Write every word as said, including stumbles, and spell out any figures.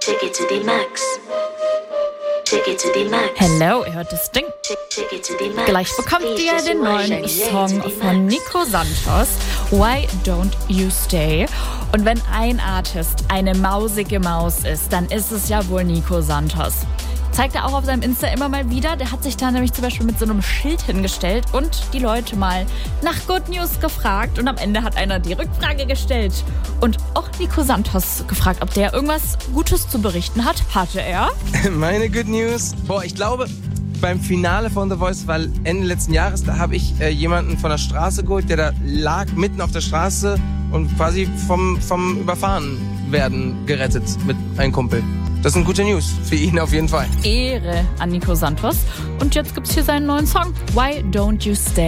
Ticket to the max. Ticket to the max. Hello, ihr hört das Ding. Ticket to the max. Gleich bekommt ihr den neuen Song von Nico Santos, Why Don't You Stay? Und wenn ein Artist eine mausige Maus ist, dann ist es ja wohl Nico Santos. Zeigt er auch auf seinem Insta immer mal wieder. Der hat sich da nämlich zum Beispiel mit so einem Schild hingestellt und die Leute mal nach Good News gefragt. Und am Ende hat einer die Rückfrage gestellt. Und auch Nico Santos gefragt, ob der irgendwas Gutes zu berichten hat. Hatte er. Meine Good News? Boah, ich glaube, beim Finale von The Voice, weil Ende letzten Jahres, da habe ich äh, jemanden von der Straße geholt, der da lag mitten auf der Straße und quasi vom, vom Überfahrenwerden gerettet mit einem Kumpel. Das sind gute News für ihn auf jeden Fall. Ehre an Nico Santos. Und jetzt gibt's hier seinen neuen Song, Why Don't You Stay?